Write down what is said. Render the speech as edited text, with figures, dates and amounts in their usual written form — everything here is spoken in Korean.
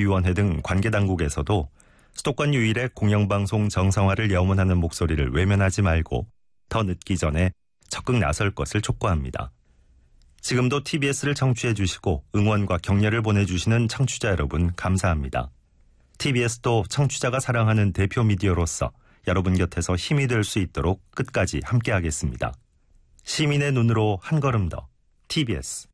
국가인권위원회 등 관계당국에서도 수도권 유일의 공영방송 정상화를 염원하는 목소리를 외면하지 말고 더 늦기 전에 적극 나설 것을 촉구합니다. 지금도 TBS를 청취해 주시고 응원과 격려를 보내주시는 청취자 여러분 감사합니다. TBS도 청취자가 사랑하는 대표 미디어로서 여러분 곁에서 힘이 될 수 있도록 끝까지 함께하겠습니다. 시민의 눈으로 한 걸음 더 TBS